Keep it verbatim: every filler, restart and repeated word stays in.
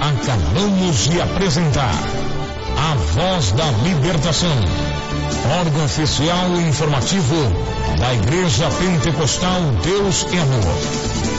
acabamos de apresentar A Voz da Libertação, órgão oficial e informativo da Igreja Pentecostal Deus e Amor.